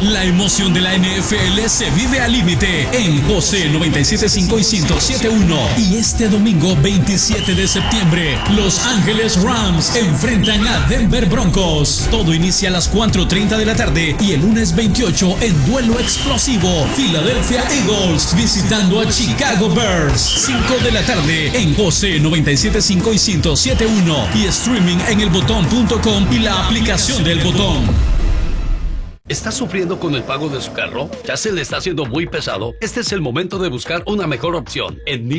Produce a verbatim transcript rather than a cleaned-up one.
La emoción de la N F L se vive al límite en José noventa y siete punto cinco y ciento siete punto uno. Y este domingo veintisiete de septiembre, Los Ángeles Rams enfrentan a Denver Broncos. Todo inicia a las cuatro treinta de la tarde y el lunes veintiocho en duelo explosivo, Philadelphia Eagles visitando a Chicago Bears. cinco de la tarde en José noventa y siete punto cinco y ciento siete punto uno y streaming en el botón punto com y la aplicación del Botón. ¿Está sufriendo con el pago de su carro? ¿Ya se le está haciendo muy pesado? Este es el momento de buscar una mejor opción. En